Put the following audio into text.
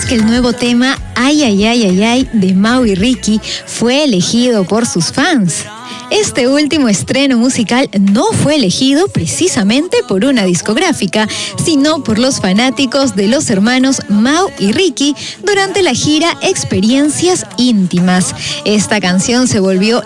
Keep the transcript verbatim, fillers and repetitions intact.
que el nuevo tema Ay, ay, ay, ay, ay de Mau y Ricky fue elegido por sus fans. Este último estreno musical no fue elegido precisamente por una discográfica, sino por los fanáticos de los hermanos Mau y Ricky durante la gira Experiencias Íntimas. Esta canción se volvió